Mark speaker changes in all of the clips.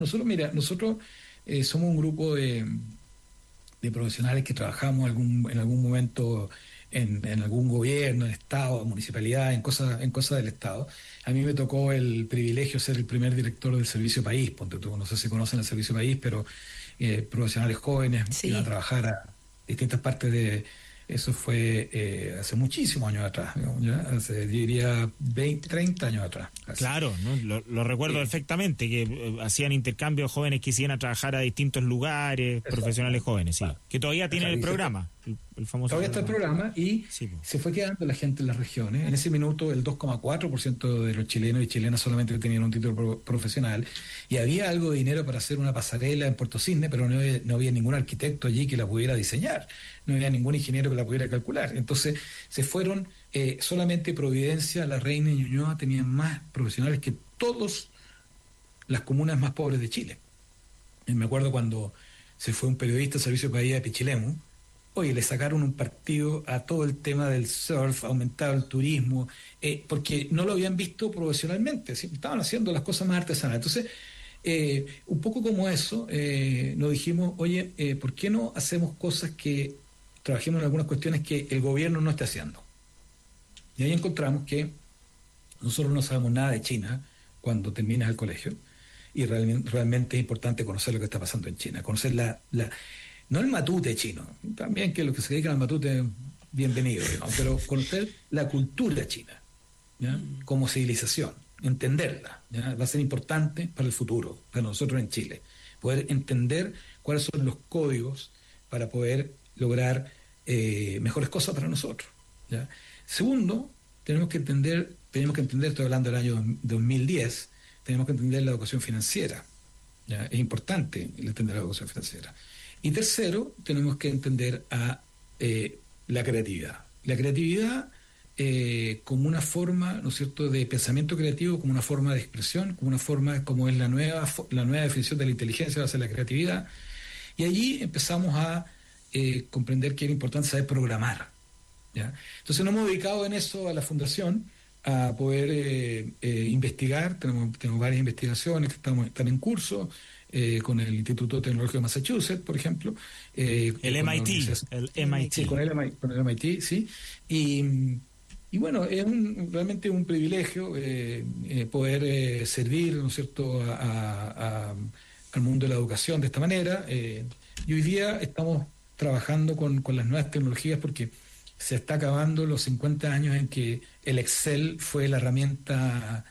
Speaker 1: Nosotros somos un grupo de profesionales que trabajamos en algún momento en algún gobierno, en Estado, municipalidad, en cosas del Estado. A mí me tocó el privilegio de ser el primer director del Servicio País, ponte tú, no sé si conocen el Servicio País, pero profesionales jóvenes iban a trabajar a distintas partes de... Eso fue hace muchísimos años atrás, digamos, ¿ya? Hace, yo diría, 20, 30 años atrás. Casi.
Speaker 2: Claro, ¿no? Lo recuerdo perfectamente, que hacían intercambios jóvenes que iban a trabajar a distintos lugares, profesionales jóvenes, sí. Que todavía tiene el programa, el famoso
Speaker 1: todavía está el programa y se fue quedando la gente en las regiones. En ese minuto el 2,4% de los chilenos y chilenas solamente tenían un título profesional y había algo de dinero para hacer una pasarela en Puerto Cisne, pero no había ningún arquitecto allí que la pudiera diseñar, no había ningún ingeniero que la pudiera calcular. Entonces se fueron, solamente Providencia, La Reina y Ñuñoa tenían más profesionales que todas las comunas más pobres de Chile. Y me acuerdo cuando se fue un periodista al Servicio País de Pichilemu. Oye, le sacaron un partido a todo el tema del surf, aumentado el turismo, porque no lo habían visto profesionalmente, ¿sí? Estaban haciendo las cosas más artesanales. Entonces, un poco como eso, nos dijimos, oye, ¿por qué no hacemos cosas que trabajemos en algunas cuestiones que el gobierno no está haciendo? Y ahí encontramos que nosotros no sabemos nada de China cuando terminas el colegio, y realmente es importante conocer lo que está pasando en China, conocer no el matute chino, también que los que se dedican al matute, bienvenido, digamos, pero conocer la cultura china, ¿ya? Como civilización, entenderla, ¿ya? Va a ser importante para el futuro, para nosotros en Chile, poder entender cuáles son los códigos para poder lograr mejores cosas para nosotros, ¿ya? Segundo, tenemos que entender, estoy hablando del año 2010, tenemos que entender la educación financiera, ¿ya? Es importante entender la educación financiera. Y tercero, tenemos que entender la creatividad. La creatividad como una forma, ¿no es cierto?, de pensamiento creativo, como una forma de expresión, como una forma, como es la nueva definición de la inteligencia, va a ser la creatividad. Y allí empezamos a comprender que era importante saber programar, ¿ya? Entonces nos hemos dedicado en eso a la fundación, a poder investigar. Tenemos varias investigaciones que están en curso, con el Instituto Tecnológico de Massachusetts, por ejemplo.
Speaker 2: El MIT.
Speaker 1: Sí, con el MIT, sí. Y bueno, es realmente un privilegio poder servir, ¿no es cierto?, al mundo de la educación de esta manera. Y hoy día estamos trabajando con las nuevas tecnologías porque se está acabando los 50 años en que el Excel fue la herramienta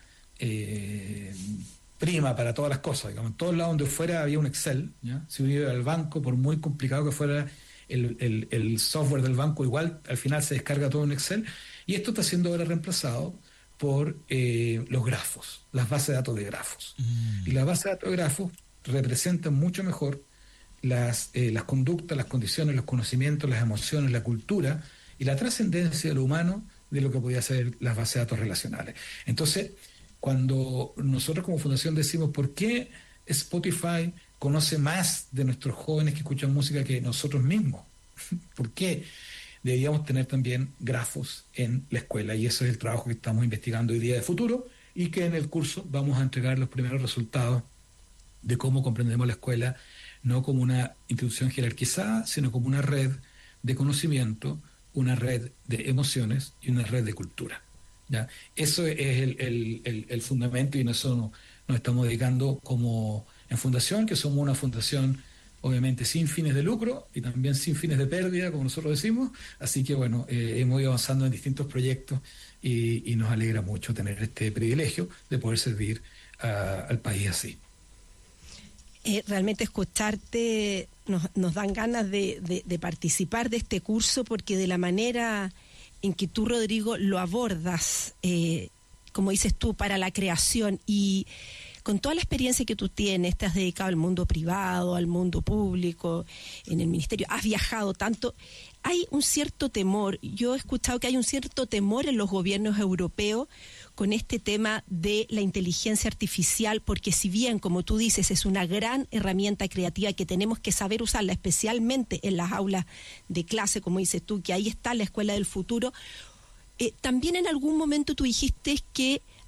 Speaker 1: prima para todas las cosas. Digamos, en todos lados donde fuera había un Excel, ¿ya? Si uno iba al banco, por muy complicado que fuera el software del banco, igual al final se descarga todo en Excel, y esto está siendo ahora reemplazado por los grafos, las bases de datos de grafos. Y las bases de datos de grafos representan mucho mejor las conductas, las condiciones, los conocimientos, las emociones, la cultura y la trascendencia de lo humano de lo que podía ser las bases de datos relacionales. Entonces, cuando nosotros como fundación decimos ¿por qué Spotify conoce más de nuestros jóvenes que escuchan música que nosotros mismos? ¿Por qué deberíamos tener también grafos en la escuela? Y eso es el trabajo que estamos investigando hoy día de futuro, y que en el curso vamos a entregar los primeros resultados de cómo comprendemos la escuela, no como una institución jerarquizada, sino como una red de conocimiento, una red de emociones y una red de cultura, ¿ya? Eso es el fundamento, y en eso nos estamos dedicando como en fundación, que somos una fundación obviamente sin fines de lucro y también sin fines de pérdida, como nosotros decimos. Así que bueno, hemos ido avanzando en distintos proyectos y nos alegra mucho tener este privilegio de poder servir al país así.
Speaker 3: Realmente escucharte nos dan ganas de participar de este curso, porque de la manera en que tú, Rodrigo, lo abordas, como dices tú, para la creación, y con toda la experiencia que tú tienes, te has dedicado al mundo privado, al mundo público, en el ministerio, has viajado tanto, hay un cierto temor, yo he escuchado que hay un cierto temor en los gobiernos europeos con este tema de la inteligencia artificial, porque si bien, como tú dices, es una gran herramienta creativa que tenemos que saber usarla, especialmente en las aulas de clase, como dices tú, que ahí está la escuela del futuro, también en algún momento tú dijiste que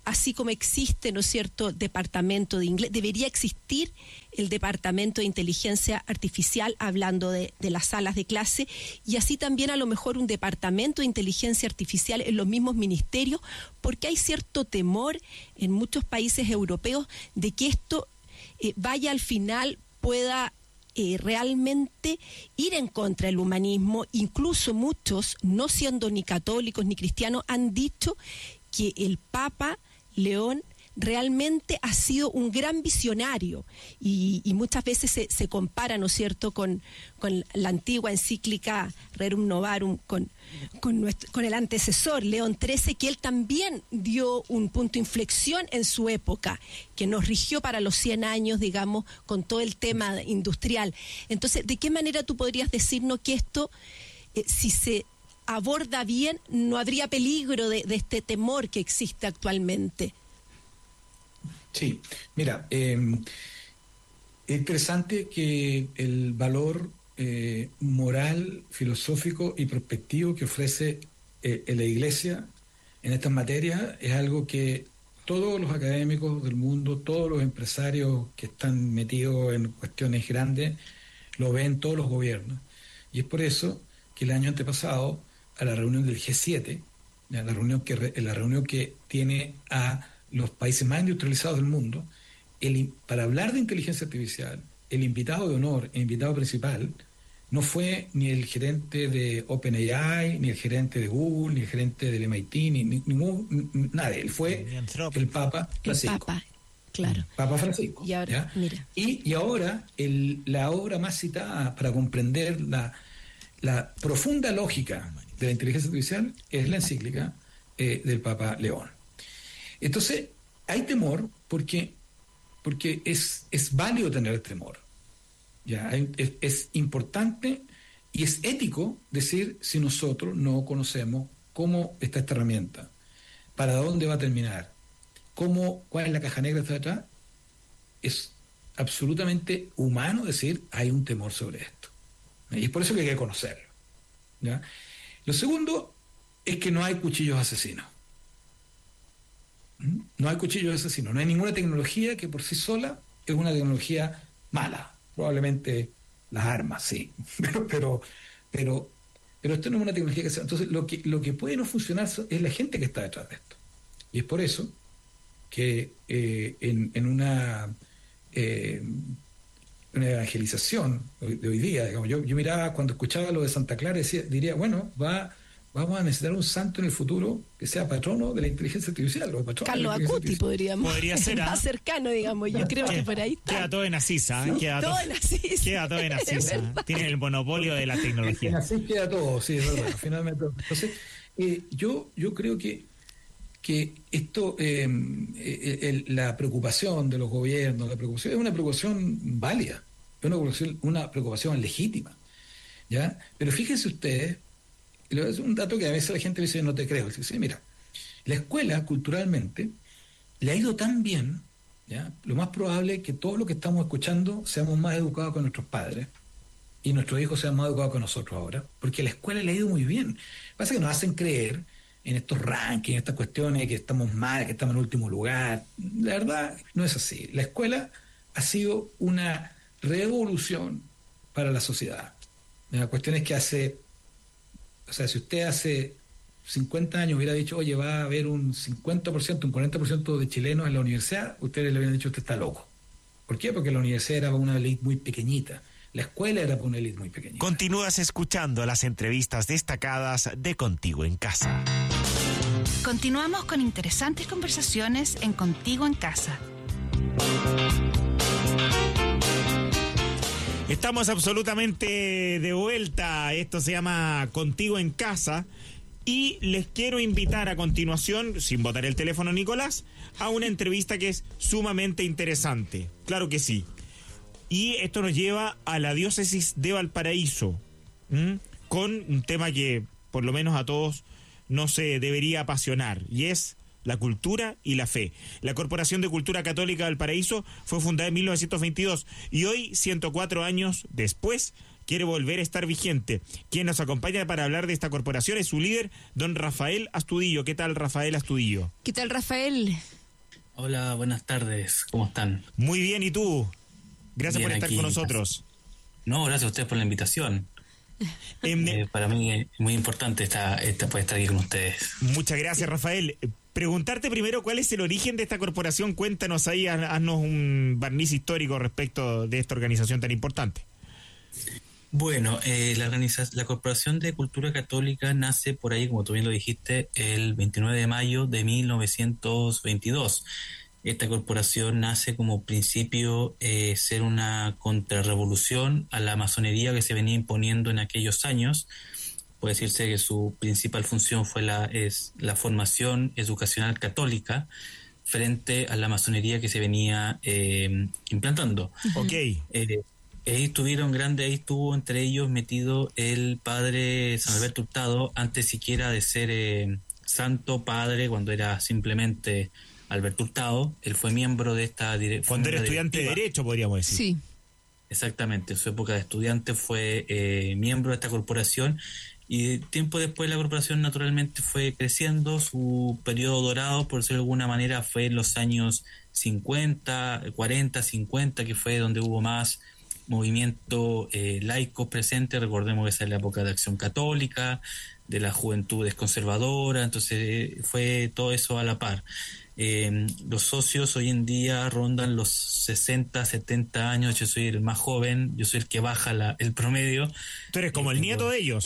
Speaker 3: así como existe, ¿no es cierto?, departamento de inglés, debería existir el departamento de inteligencia artificial, hablando de las salas de clase, y así también a lo mejor un departamento de inteligencia artificial en los mismos ministerios, porque hay cierto temor en muchos países europeos de que esto vaya al final, pueda realmente ir en contra del humanismo. Incluso muchos, no siendo ni católicos ni cristianos, han dicho que el Papa León realmente ha sido un gran visionario y muchas veces se compara, ¿no es cierto?, con la antigua encíclica Rerum Novarum, con el antecesor León XIII, que él también dio un punto de inflexión en su época, que nos rigió para los 100 años, digamos, con todo el tema industrial. Entonces, ¿de qué manera tú podrías decirnos que esto, si se aborda bien, no habría peligro de este temor que existe actualmente?
Speaker 1: Sí, mira, es interesante que el valor moral, filosófico y prospectivo que ofrece la Iglesia en estas materias es algo que todos los académicos del mundo, todos los empresarios que están metidos en cuestiones grandes, lo ven todos los gobiernos. Y es por eso que el año antepasado, a la reunión del G7, la reunión que tiene a los países más industrializados del mundo, para hablar de inteligencia artificial, el invitado de honor, el invitado principal, no fue ni el gerente de OpenAI, ni el gerente de Google, ni el gerente del MIT, nadie. Él fue el Papa Francisco.
Speaker 3: El Papa, claro.
Speaker 1: Papa Francisco.
Speaker 3: Y ahora, mira.
Speaker 1: Y ahora la obra más citada para comprender la profunda lógica de la inteligencia artificial es la encíclica del Papa León. Entonces, hay temor porque es válido tener temor. ¿Ya? Es importante y es ético decir, si nosotros no conocemos cómo está esta herramienta, para dónde va a terminar, cuál es la caja negra que está detrás, es absolutamente humano decir, hay un temor sobre esto. Y es por eso que hay que conocerlo. ¿Ya? Lo segundo es que no hay cuchillos asesinos. No hay cuchillos asesinos, no hay ninguna tecnología que por sí sola es una tecnología mala. Probablemente las armas, sí, pero esto no es una tecnología que sea. Entonces, lo que puede no funcionar es la gente que está detrás de esto. Y es por eso que en una evangelización de hoy día, digamos, yo miraba, cuando escuchaba lo de Santa Clara, diría, bueno, vamos a necesitar un santo en el futuro que sea patrono de la inteligencia artificial.
Speaker 3: Carlos Acuti podría ser más cercano, digamos. Yo creo que por ahí está.
Speaker 2: Queda todo en Asisa. ¿Sí? Queda todo en Asisa. Tienen el monopolio de la tecnología.
Speaker 1: En Asís queda todo, sí, es verdad. Finalmente. Entonces, yo creo que esto, la preocupación de los gobiernos, es una preocupación válida, es una preocupación legítima. ¿Ya? Pero fíjense ustedes, es un dato que a veces la gente dice, no te creo. Dice, mira, la escuela culturalmente le ha ido tan bien, ¿ya? Lo más probable es que todos los que estamos escuchando seamos más educados con nuestros padres y nuestros hijos sean más educados con nosotros ahora, porque a la escuela le ha ido muy bien. Pasa que nos hacen creer en estos rankings, en estas cuestiones, que estamos mal, que estamos en último lugar. La verdad no es así. La escuela ha sido una revolución para la sociedad. La cuestión es que si usted hace 50 años hubiera dicho, oye, va a haber un 50%, un 40% de chilenos en la universidad, ustedes le hubieran dicho, usted está loco. ¿Por qué? Porque la universidad era para una élite muy pequeñita. La escuela era para una élite muy pequeñita.
Speaker 4: Continúas escuchando las entrevistas destacadas de Contigo en Casa.
Speaker 5: Continuamos con interesantes conversaciones en Contigo en Casa.
Speaker 2: Estamos absolutamente de vuelta. Esto se llama Contigo en Casa. Y les quiero invitar a continuación, sin botar el teléfono, Nicolás, a una entrevista que es sumamente interesante. Claro que sí. Y esto nos lleva a la diócesis de Valparaíso, con un tema que por lo menos a todos nos debería apasionar, y es la cultura y la fe. La Corporación de Cultura Católica de Valparaíso fue fundada en 1922 y hoy, 104 años después, quiere volver a estar vigente. Quien nos acompaña para hablar de esta corporación es su líder, don Rafael Astudillo. ¿Qué tal, Rafael Astudillo?
Speaker 3: ¿Qué tal, Rafael?
Speaker 6: Hola, buenas tardes, ¿cómo están?
Speaker 2: Muy bien, ¿y tú? Gracias
Speaker 6: Bien,
Speaker 2: por estar
Speaker 6: aquí.
Speaker 2: con nosotros.
Speaker 6: No, gracias a ustedes por la invitación. Para mí es muy importante poder estar aquí con ustedes.
Speaker 2: Muchas gracias, Rafael. Preguntarte primero cuál es el origen de esta corporación. Cuéntanos ahí, haznos un barniz histórico respecto de esta organización tan importante.
Speaker 6: Bueno, la Corporación de Cultura Católica nace por ahí, como tú bien lo dijiste, el 29 de mayo de 1922. Esta corporación nace como principio ser una contrarrevolución a la masonería que se venía imponiendo en aquellos años. Puede decirse que su principal función fue la formación educacional católica frente a la masonería que se venía implantando.
Speaker 2: Ok.
Speaker 6: Ahí estuvo entre ellos metido el padre San Alberto Hurtado, antes siquiera de ser santo padre, cuando era simplemente Alberto Hurtado. Él fue miembro de esta directiva.
Speaker 2: Cuando era estudiante de Derecho, podríamos decir.
Speaker 3: Sí.
Speaker 6: Exactamente, en su época de estudiante fue miembro de esta corporación, y tiempo después la corporación naturalmente fue creciendo. Su periodo dorado, por decirlo de alguna manera, fue en los años 50, 40, 50, que fue donde hubo más movimiento laico presente. Recordemos que esa es la época de Acción Católica, de las juventudes conservadoras, entonces fue todo eso a la par. Los socios hoy en día rondan los 60, 70 años. Yo soy el más joven, yo soy el que baja el promedio.
Speaker 2: Tú eres como el nieto de ellos.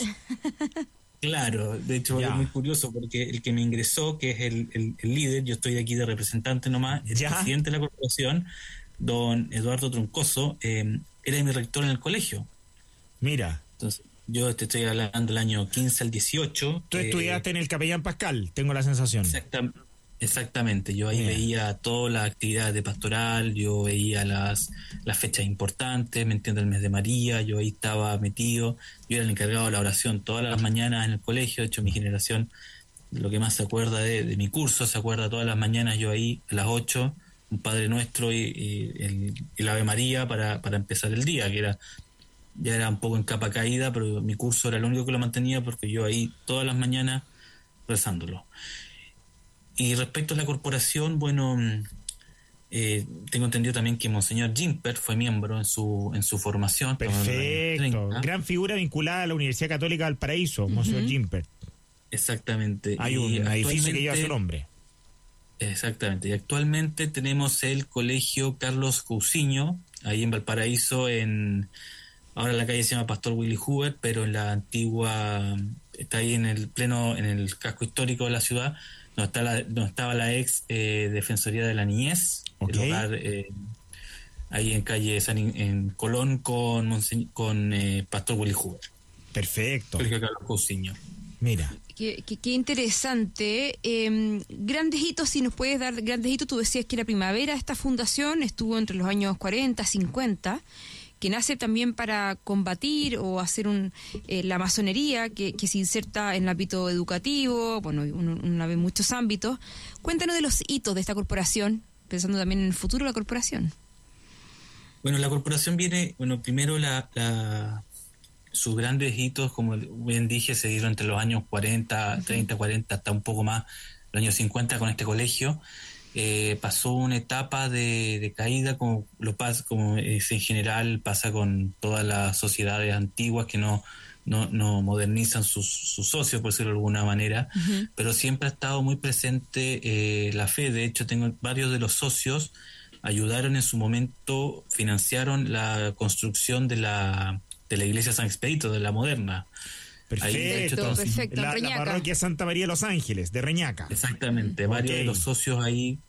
Speaker 6: Claro, de hecho es muy curioso porque el que me ingresó, que es el líder, yo estoy aquí de representante nomás, el presidente de la corporación, don Eduardo Troncoso, era mi rector en el colegio.
Speaker 2: Mira.
Speaker 6: Entonces, yo te estoy hablando del año 15 al 18.
Speaker 2: Tú estudiaste en el Capellán Pascal, tengo la sensación.
Speaker 6: Exactamente, yo ahí veía todas las actividades de pastoral, yo veía las fechas importantes, me entiendo, el mes de María, yo ahí estaba metido, yo era el encargado de la oración todas las mañanas en el colegio. De hecho, mi generación, lo que más se acuerda de mi curso, se acuerda todas las mañanas, yo ahí a las 8, un Padre Nuestro y el Ave María para empezar el día, que ya era un poco en capa caída, pero mi curso era el único que lo mantenía, porque yo ahí todas las mañanas rezándolo. Y respecto a la corporación, bueno, tengo entendido también que Monseñor Gimpert fue miembro en su formación.
Speaker 2: Perfecto, gran figura vinculada a la Universidad Católica de Valparaíso, Monseñor Gimpert.
Speaker 6: Exactamente.
Speaker 2: Hay un edificio que lleva su nombre.
Speaker 6: Exactamente, y actualmente tenemos el Colegio Carlos Cousiño, ahí en Valparaíso, ahora la calle se llama Pastor Willy Huber, pero en la antigua, está ahí en el casco histórico de la ciudad, donde estaba la ex Defensoría de la Niñez, el hogar ahí en calle en Colón con Pastor Willy Huber.
Speaker 2: Perfecto.
Speaker 6: Colegio Carlos Cousiño.
Speaker 2: Mira.
Speaker 7: Qué interesante. Grandes hitos, si nos puedes dar grandes hitos. Tú decías que la primavera de esta fundación estuvo entre los años 40, 50, que nace también para combatir o hacer la masonería que se inserta en el ámbito educativo. Bueno, uno ve muchos ámbitos. Cuéntanos de los hitos de esta corporación, pensando también en el futuro de la corporación.
Speaker 6: Bueno, la corporación viene, primero sus grandes hitos, como bien dije, se dieron entre los años 40, 30, 40, hasta un poco más, los años 50 con este colegio. Pasó una etapa de caída, como es en general pasa con todas las sociedades antiguas que no modernizan sus socios, por decirlo de alguna manera, pero siempre ha estado muy presente la fe. De hecho, tengo varios de los socios ayudaron en su momento, financiaron la construcción de la iglesia San Expedito, de la moderna.
Speaker 2: Perfecto, perfecto. La parroquia Santa María de los Ángeles, de Reñaca.
Speaker 6: Exactamente, varios de los socios ahí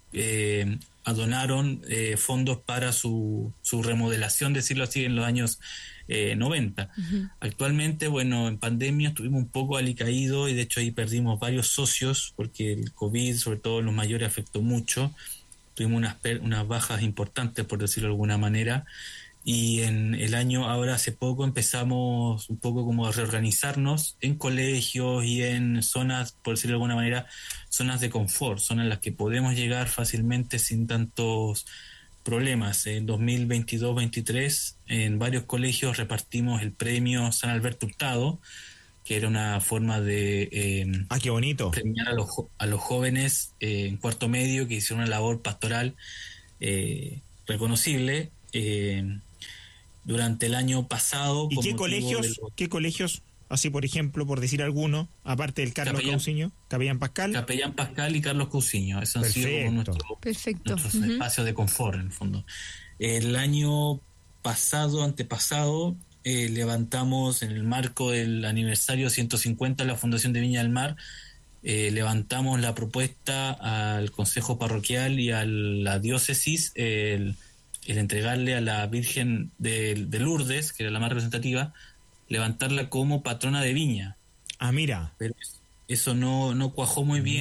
Speaker 6: donaron fondos para su remodelación, decirlo así, en los años 90. Actualmente, en pandemia estuvimos un poco alicaídos y de hecho ahí perdimos varios socios porque el COVID, sobre todo en los mayores, afectó mucho. Tuvimos unas bajas importantes, por decirlo de alguna manera. Y en el año, ahora hace poco, empezamos un poco como a reorganizarnos en colegios y en zonas, por decirlo de alguna manera, zonas de confort, zonas en las que podemos llegar fácilmente sin tantos problemas. En 2022-23, en varios colegios repartimos el premio San Alberto Hurtado, que era una forma de
Speaker 2: qué bonito,
Speaker 6: premiar a los jóvenes en cuarto medio que hicieron una labor pastoral reconocible durante el año pasado.
Speaker 2: ¿Y qué colegios, así por ejemplo, por decir alguno, aparte del Carlos Cousiño, Capellán Pascal y Carlos Cousiño? Esos han sido como nuestros espacios de confort, en el fondo. El año antepasado, levantamos, en el marco del aniversario 150 de la Fundación de Viña del Mar, levantamos la propuesta al Consejo Parroquial y a la diócesis el entregarle a la Virgen de Lourdes, que era la más representativa, levantarla como patrona de Viña. Mira.
Speaker 6: Pero eso no cuajó muy bien.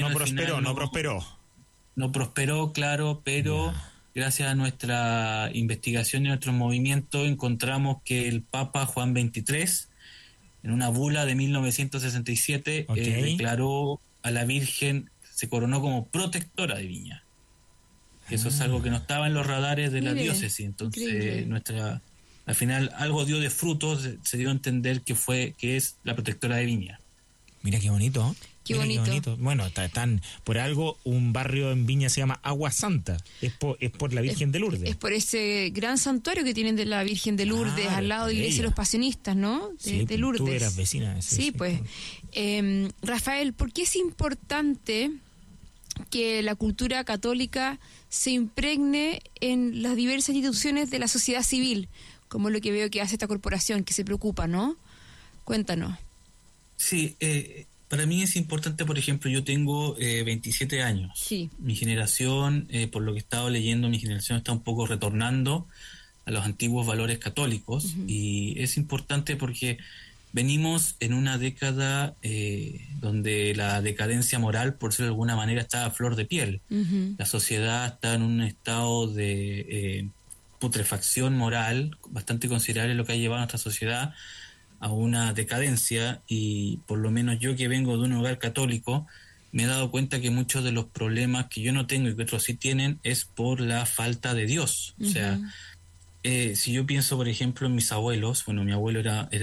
Speaker 6: No prosperó, claro, pero gracias a nuestra investigación y nuestro movimiento encontramos que el Papa Juan XXIII, en una bula de 1967, declaró a la Virgen, se coronó como protectora de Viña. Eso es algo que no estaba en los radares de la diócesis. Entonces, al final algo dio de frutos, se dio a entender que es la protectora de Viña.
Speaker 2: Mira qué bonito.
Speaker 7: Qué bonito.
Speaker 2: Bueno, están por algo, un barrio en Viña se llama Agua Santa. Es por la Virgen de Lourdes.
Speaker 7: Es por ese gran santuario que tienen de la Virgen de Lourdes, al lado de la iglesia de los Pasionistas, ¿no? De Lourdes.
Speaker 2: Tú eras vecina.
Speaker 7: Sí, pues. Rafael, ¿por qué es importante que la cultura católica se impregne en las diversas instituciones de la sociedad civil, como lo que veo que hace esta corporación, que se preocupa, ¿no? Cuéntanos.
Speaker 6: Sí, para mí es importante, por ejemplo, yo tengo 27 años.
Speaker 7: Sí.
Speaker 6: Mi generación, por lo que he estado leyendo, mi generación está un poco retornando a los antiguos valores católicos, y es importante porque venimos en una década donde la decadencia moral, por decirlo de alguna manera, está a flor de piel. La sociedad está en un estado de putrefacción moral bastante considerable, lo que ha llevado a nuestra sociedad a una decadencia, y por lo menos yo, que vengo de un hogar católico, me he dado cuenta que muchos de los problemas que yo no tengo y que otros sí tienen es por la falta de Dios. O sea, si yo pienso, por ejemplo, en mis abuelos, mi abuelo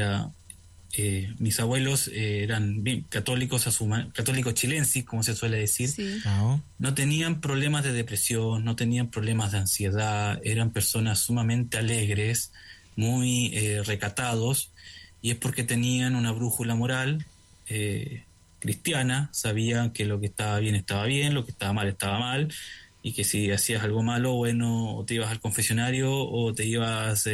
Speaker 6: mis abuelos eran bien católicos, católicos chilensis, como se suele decir.
Speaker 7: Sí.
Speaker 6: No tenían problemas de depresión, no tenían problemas de ansiedad, eran personas sumamente alegres, muy recatados, y es porque tenían una brújula moral cristiana, sabían que lo que estaba bien, lo que estaba mal, y que si hacías algo malo, bueno, o te ibas al confesionario o te ibas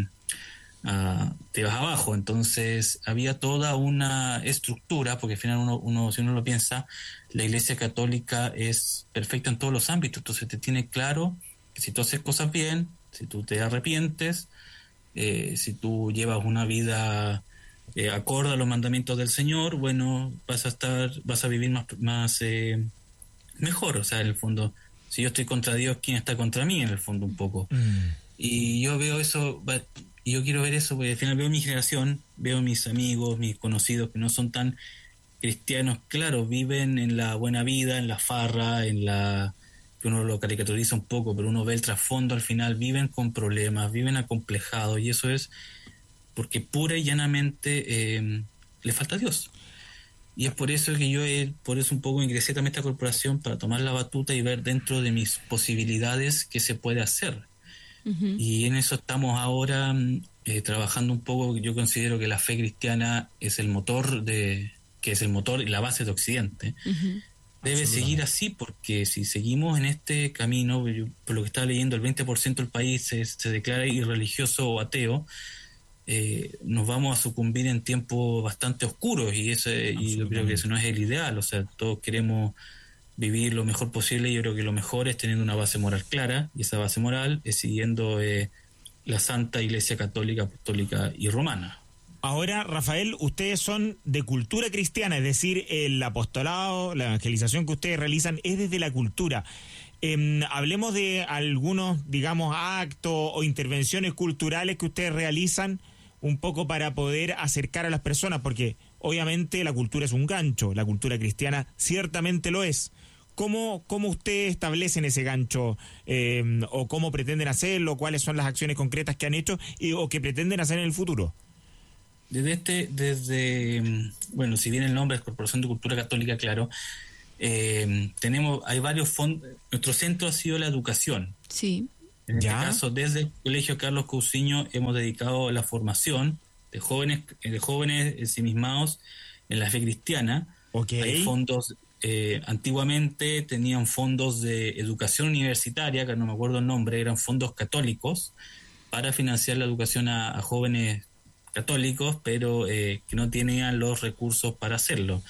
Speaker 6: abajo. Entonces había toda una estructura, porque al final uno si uno lo piensa, la Iglesia Católica es perfecta en todos los ámbitos. Entonces te tiene claro que si tú haces cosas bien, si tú te arrepientes, si tú llevas una vida acorde a los mandamientos del Señor, bueno, vas a vivir más mejor. O sea, en el fondo, si yo estoy contra Dios, ¿quién está contra mí? En el fondo, un poco. Y yo veo eso, y yo quiero ver eso, porque al final veo mi generación, veo mis amigos, mis conocidos que no son tan cristianos, claro, viven en la buena vida, en la farra, que uno lo caricaturiza un poco, pero uno ve el trasfondo, al final viven con problemas, viven acomplejados, y eso es porque pura y llanamente le falta a Dios. Y es por eso que yo un poco ingresé también a esta corporación, para tomar la batuta y ver dentro de mis posibilidades qué se puede hacer. Y en eso estamos ahora trabajando un poco. Yo considero que la fe cristiana es el motor y la base de Occidente. Debe seguir así, porque si seguimos en este camino, por lo que estaba leyendo, el 20% del país se declara irreligioso o ateo. Nos vamos a sucumbir en tiempos bastante oscuros, y yo creo que eso no es el ideal. O sea, todos queremos vivir lo mejor posible, y yo creo que lo mejor es teniendo una base moral clara, y esa base moral es siguiendo la Santa Iglesia Católica, Apostólica y Romana.
Speaker 2: Ahora, Rafael, ustedes son de cultura cristiana, es decir, el apostolado, la evangelización que ustedes realizan es desde la cultura. Hablemos de algunos, digamos, actos o intervenciones culturales que ustedes realizan un poco para poder acercar a las personas, porque obviamente la cultura es un gancho, la cultura cristiana ciertamente lo es. ¿Cómo ustedes establecen ese gancho o cómo pretenden hacerlo? ¿Cuáles son las acciones concretas que han hecho o que pretenden hacer en el futuro?
Speaker 6: bueno, si bien el nombre es Corporación de Cultura Católica, claro, hay varios fondos. Nuestro centro ha sido la educación.
Speaker 7: Sí.
Speaker 6: En este caso, desde el Colegio Carlos Cousiño hemos dedicado a la formación de jóvenes ensimismados en la fe cristiana.
Speaker 2: Okay.
Speaker 6: Hay fondos, antiguamente tenían fondos de educación universitaria, que no me acuerdo el nombre, eran fondos católicos para financiar la educación a jóvenes católicos, pero que no tenían los recursos para hacerlo.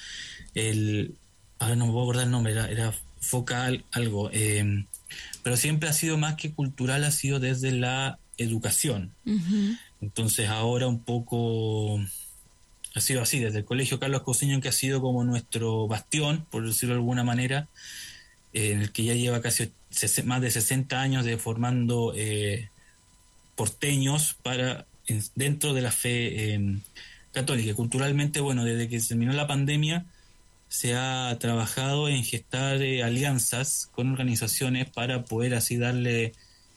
Speaker 6: Ahora no me puedo acordar el nombre, era Focal algo, pero siempre ha sido más que cultural, ha sido desde la educación.
Speaker 7: Uh-huh.
Speaker 6: Entonces ahora un poco ha sido así, desde el Colegio Carlos Cousiño, que ha sido como nuestro bastión, por decirlo de alguna manera, en el que ya lleva casi más de 60 años de formando porteños dentro de la fe católica. Culturalmente, bueno, desde que se terminó la pandemia se ha trabajado en gestar alianzas con organizaciones para poder así darle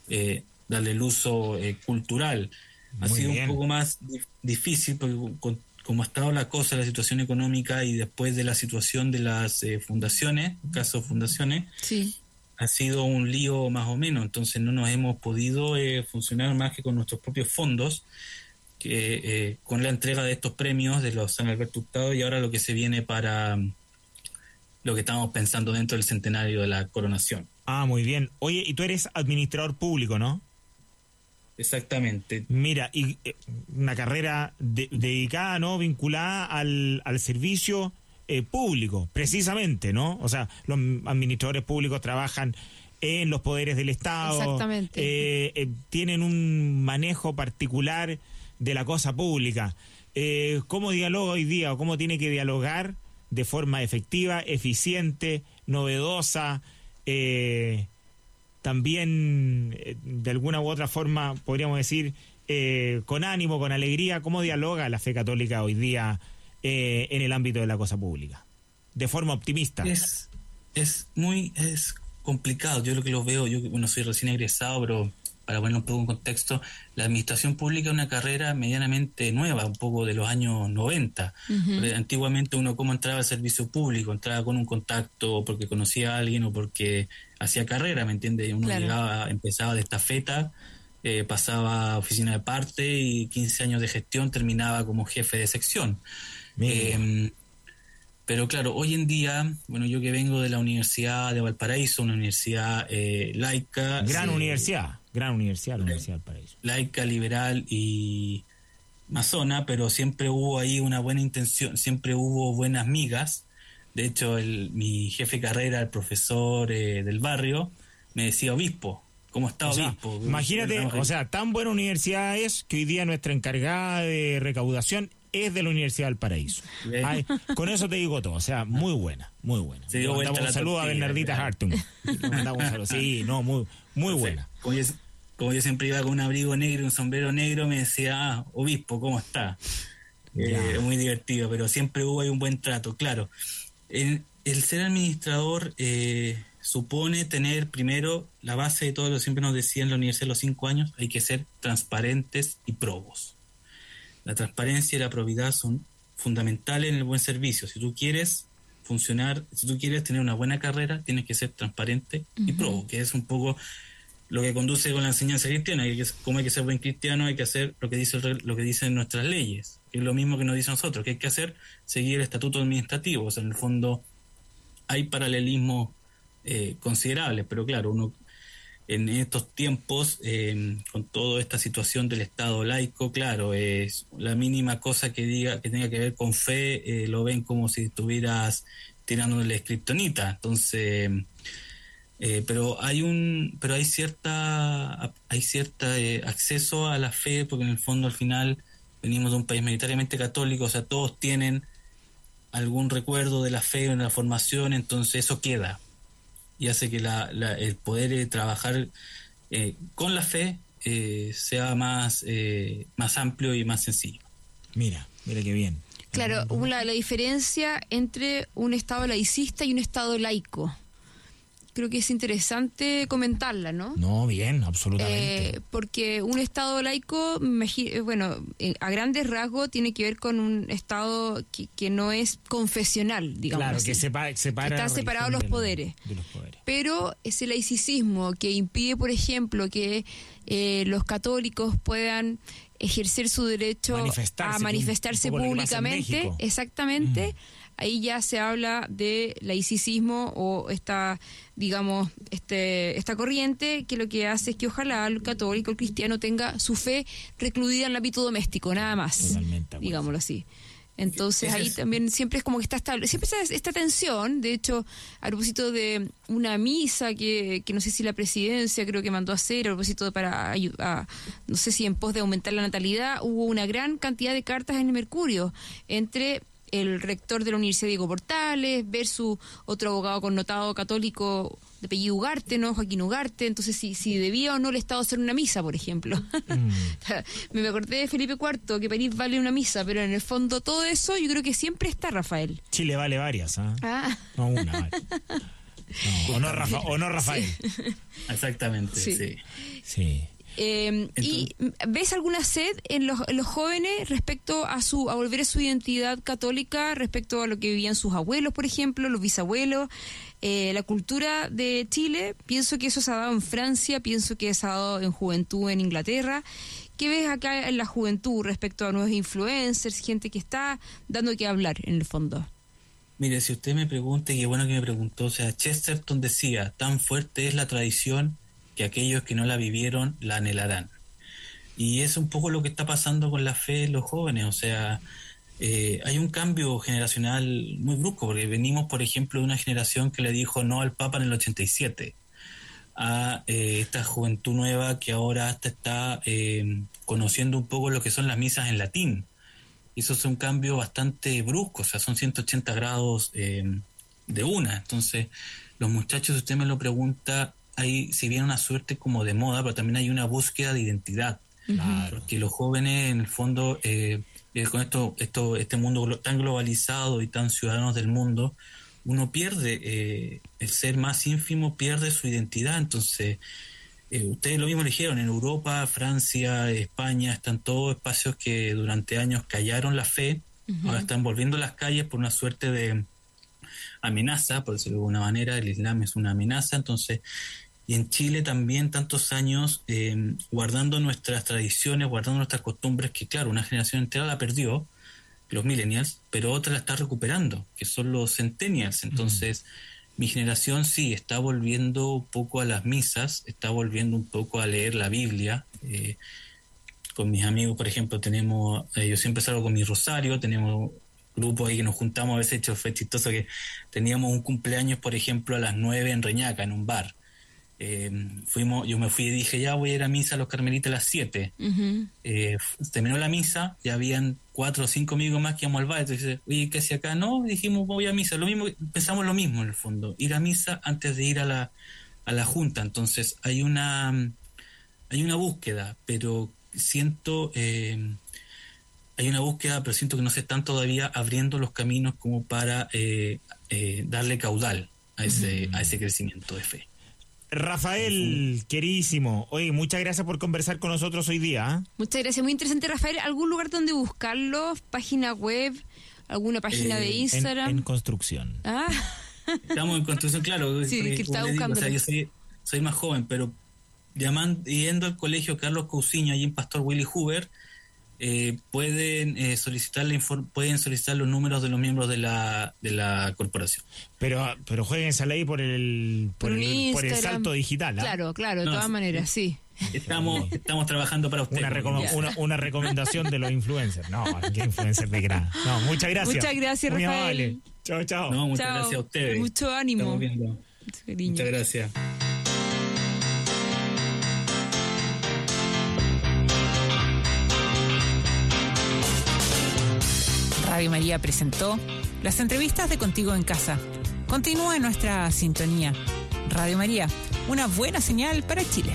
Speaker 6: el uso cultural. Ha sido un poco más difícil porque como ha estado la cosa, la situación económica y después de la situación de las fundaciones, caso fundaciones,
Speaker 7: sí,
Speaker 6: ha sido un lío más o menos. Entonces no nos hemos podido funcionar más que con nuestros propios fondos, con la entrega de estos premios de los San Alberto Hurtado, y ahora lo que se viene para lo que estamos pensando dentro del centenario de la coronación.
Speaker 2: Ah, muy bien. Oye, y tú eres administrador público, ¿no?
Speaker 6: Exactamente.
Speaker 2: Mira, y una carrera dedicada, ¿no? Vinculada al servicio público, precisamente, ¿no? O sea, los administradores públicos trabajan en los poderes del Estado.
Speaker 7: Exactamente.
Speaker 2: Tienen un manejo particular de la cosa pública. ¿Cómo dialoga hoy día o cómo tiene que dialogar de forma efectiva, eficiente, novedosa, también de alguna u otra forma, podríamos decir, con ánimo, con alegría? ¿Cómo dialoga la fe católica hoy día en el ámbito de la cosa pública? De forma optimista.
Speaker 6: Es complicado. Yo lo que lo veo, yo soy recién egresado, pero para poner un poco en contexto, la administración pública es una carrera medianamente nueva, un poco de los años 90. Uh-huh. Antiguamente uno, ¿cómo entraba al servicio público? Entraba con un contacto porque conocía a alguien o porque hacía carrera, ¿me entiendes? Uno llegaba, empezaba de estafeta, pasaba a oficina de parte y 15 años de gestión, terminaba como jefe de sección. Pero claro, hoy en día, bueno, yo que vengo de la Universidad de Valparaíso, una universidad laica.
Speaker 2: Gran universidad, la Universidad de Valparaíso.
Speaker 6: Laica, liberal y masona, pero siempre hubo ahí una buena intención, siempre hubo buenas migas. De hecho, mi jefe de carrera, el profesor del barrio, me decía obispo. ¿Cómo está, obispo?
Speaker 2: Imagínate, o sea, tan buena universidad es que hoy día nuestra encargada de recaudación es de la Universidad del Paraíso. Ay, con eso te digo todo, o sea, muy buena, muy buena.
Speaker 6: Le mandamos
Speaker 2: un saludo a Bernardita Hartung. Le mandamos un saludo. Sí, no, muy buena.
Speaker 6: Como yo siempre iba con un abrigo negro y un sombrero negro, me decía, obispo, ¿cómo está? Muy divertido, pero siempre hubo ahí un buen trato, claro. El ser administrador supone tener primero la base de todo lo que siempre nos decía en la universidad de los 5 años: hay que ser transparentes y probos. La transparencia y la probidad son fundamentales en el buen servicio. Si tú quieres funcionar, si tú quieres tener una buena carrera, tienes que ser transparente y probo, que es un poco lo que conduce con la enseñanza cristiana. Como hay que ser buen cristiano, hay que hacer lo que dicen nuestras leyes, que es lo mismo que nos dice nosotros, que hay que hacer, seguir el estatuto administrativo. O sea, en el fondo hay paralelismos considerables, pero claro, uno en estos tiempos, con toda esta situación del Estado laico, claro, es la mínima cosa que tenga que ver con fe, lo ven como si estuvieras tirándole kriptonita. Entonces, pero hay cierta acceso a la fe, porque en el fondo al final venimos de un país mayoritariamente católico, o sea, todos tienen algún recuerdo de la fe en la formación, entonces eso queda y hace que el poder trabajar con la fe sea más amplio y más sencillo.
Speaker 2: Mira qué bien.
Speaker 7: Claro, la diferencia entre un Estado laicista y un Estado laico. creo que es interesante comentarla, ¿no?
Speaker 2: No, bien, absolutamente.
Speaker 7: Porque un Estado laico, a grandes rasgos tiene que ver con un Estado que no es confesional, digamos.
Speaker 2: Claro,
Speaker 7: así.
Speaker 2: que separa
Speaker 7: están separados los poderes.
Speaker 2: De los poderes.
Speaker 7: Pero ese laicismo que impide, por ejemplo, que los católicos puedan ejercer su derecho a manifestarse públicamente, exactamente, ahí ya se habla de laicismo o esta corriente que lo que hace es que ojalá el católico, el cristiano tenga su fe recluida en el ámbito doméstico, nada más.
Speaker 2: Totalmente,
Speaker 7: digámoslo así. Entonces ahí también siempre es como que siempre está esta tensión. De hecho, a propósito de una misa que no sé si la presidencia creo que mandó a hacer a propósito para no sé si en pos de aumentar la natalidad, hubo una gran cantidad de cartas en el Mercurio entre el rector de la Universidad Diego Portales versus otro abogado connotado católico de apellido Ugarte, ¿no? Joaquín Ugarte. Entonces, si debía o no el Estado hacer una misa, por ejemplo. Me acordé de Felipe IV, que París vale una misa, pero en el fondo todo eso yo creo que siempre está, Rafael.
Speaker 2: Chile vale varias, ¿eh? No una, vale. No, o no Rafael.
Speaker 6: Sí. Exactamente, sí.
Speaker 7: ¿Y ves alguna sed en los jóvenes respecto a volver a su identidad católica, respecto a lo que vivían sus abuelos, por ejemplo, los bisabuelos? La cultura de Chile, pienso que eso se ha dado en Francia, pienso que se ha dado en juventud en Inglaterra. ¿Qué ves acá en la juventud respecto a nuevos influencers, gente que está dando que hablar en el fondo?
Speaker 6: Mire, si usted me pregunta, y qué bueno que me preguntó, o sea, Chesterton decía, tan fuerte es la tradición que aquellos que no la vivieron la anhelarán. Y es un poco lo que está pasando con la fe en los jóvenes, o sea, hay un cambio generacional muy brusco, porque venimos, por ejemplo, de una generación que le dijo no al Papa en el 87, a esta juventud nueva que ahora hasta está conociendo un poco lo que son las misas en latín. Y eso es un cambio bastante brusco, o sea, son 180 grados de una. Entonces, los muchachos, si usted me lo pregunta, hay, si bien una suerte como de moda, pero también hay una búsqueda de identidad. Claro. Porque los jóvenes, en el fondo, con este mundo tan globalizado y tan ciudadanos del mundo, uno pierde, el ser más ínfimo pierde su identidad. Entonces, ustedes lo mismo dijeron, en Europa, Francia, España, están todos espacios que durante años callaron la fe, ahora están volviendo a las calles por una suerte de amenaza, por decirlo de alguna manera. El Islam es una amenaza. Entonces, y en Chile también tantos años guardando nuestras tradiciones, guardando nuestras costumbres, que claro, una generación entera la perdió, los millennials, pero otra la está recuperando, que son los centennials. Entonces, mi generación sí está volviendo un poco a las misas, está volviendo un poco a leer la Biblia. Con mis amigos, por ejemplo, tenemos, yo siempre salgo con mi rosario, tenemos grupos ahí que nos juntamos, a veces fue chistoso que teníamos un cumpleaños, por ejemplo, a las 9 en Reñaca, en un bar. Yo me fui y dije, ya voy a ir a misa a los Carmelitas a las 7. Terminó la misa, ya habían 4 o 5 amigos más que íbamos al bar. Entonces, oye, ¿qué hacía acá? No, dijimos, voy a misa. Lo mismo, pensamos lo mismo en el fondo, ir a misa antes de ir a la junta. Entonces, hay una búsqueda, pero siento siento que no se están todavía abriendo los caminos como para darle caudal a ese crecimiento de fe.
Speaker 2: Rafael, queridísimo, oye, muchas gracias por conversar con nosotros hoy día.
Speaker 7: Muchas gracias, muy interesante, Rafael. ¿Algún lugar donde buscarlo? ¿Página web? ¿Alguna página de Instagram?
Speaker 2: En construcción.
Speaker 6: Estamos en construcción, claro.
Speaker 7: Sí, que está buscando.
Speaker 6: O sea, yo soy más joven, pero yendo al colegio Carlos Cousiño, allí en Pastor Willy Hoover, pueden solicitar los números de los miembros de la corporación.
Speaker 2: Pero jueguen esa ley por el salto digital.
Speaker 7: Claro, de todas maneras, sí.
Speaker 6: Estamos trabajando para ustedes.
Speaker 2: Una recomendación de los influencers. No, ¿qué influencer de gran? No, muchas gracias.
Speaker 7: Muchas gracias,
Speaker 2: muy
Speaker 7: Rafael.
Speaker 2: Amable. Chao.
Speaker 6: No, muchas gracias a ustedes.
Speaker 7: Mucho ánimo.
Speaker 6: Muchas gracias.
Speaker 8: Radio María presentó las entrevistas de Contigo en Casa. Continúa en nuestra sintonía. Radio María, una buena señal para Chile.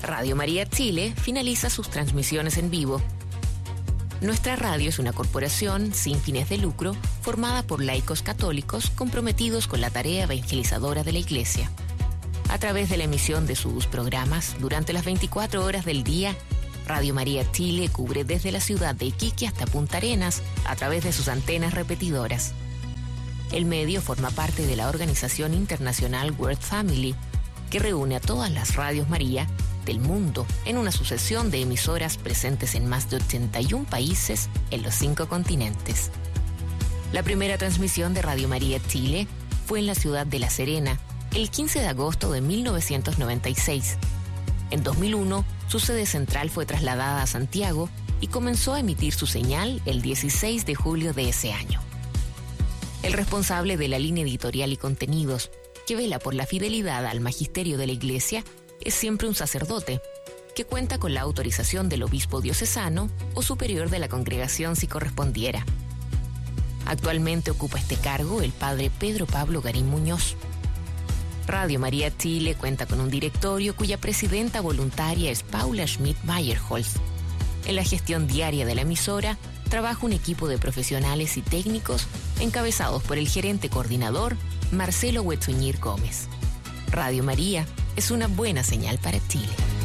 Speaker 9: Radio María Chile finaliza sus transmisiones en vivo. Nuestra radio es una corporación sin fines de lucro formada por laicos católicos comprometidos con la tarea evangelizadora de la Iglesia. A través de la emisión de sus programas durante las 24 horas del día, Radio María Chile cubre desde la ciudad de Iquique hasta Punta Arenas a través de sus antenas repetidoras. El medio forma parte de la organización internacional World Family, que reúne a todas las radios María del mundo en una sucesión de emisoras presentes en más de 81 países en los 5 continentes. La primera transmisión de Radio María Chile fue en la ciudad de La Serena, el 15 de agosto de 1996. En 2001, su sede central fue trasladada a Santiago y comenzó a emitir su señal el 16 de julio de ese año. El responsable de la línea editorial y contenidos, que vela por la fidelidad al magisterio de la Iglesia, es siempre un sacerdote, que cuenta con la autorización del obispo diocesano o superior de la congregación si correspondiera. Actualmente ocupa este cargo el padre Pedro Pablo Garín Muñoz. Radio María Chile cuenta con un directorio cuya presidenta voluntaria es Paula Schmidt-Meyerholz. En la gestión diaria de la emisora trabaja un equipo de profesionales y técnicos encabezados por el gerente coordinador Marcelo Huetzuñir Gómez. Radio María es una buena señal para Chile.